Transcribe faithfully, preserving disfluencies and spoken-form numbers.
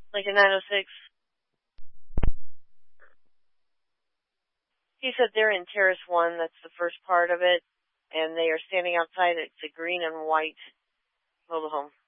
Like a nine oh six. He said they're in Terrace one, that's the first part of it, and they are standing outside. It's a green and white mobile home.